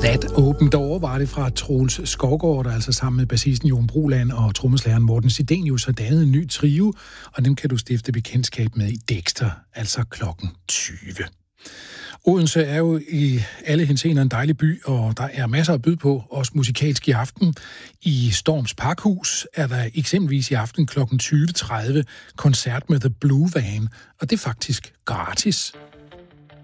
That Open Door var det fra Troels Skovgaard, der altså sammen med bassisten Jon Bruland og trommeslageren Morten Sidenius har dannet en ny trio, og dem kan du stifte bekendtskab med i Dexter, altså klokken 20. Odense er jo i alle henseender en dejlig by, og der er masser at byde på, også musikalsk i aften. I Storms Parkhus er der eksempelvis i aften kl. 20.30 koncert med The Blue Van, og det er faktisk gratis.